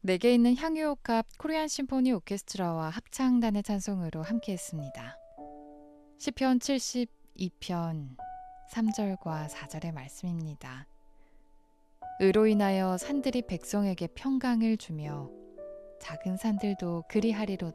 내게 있는 향유옥합 코리안 심포니 오케스트라와 합창단의 찬송으로 함께했습니다. 시편 72편 3절과 4절의 말씀입니다. 의로 인하여 산들이 백성에게 평강을 주며 작은 산들도 그리하리로다.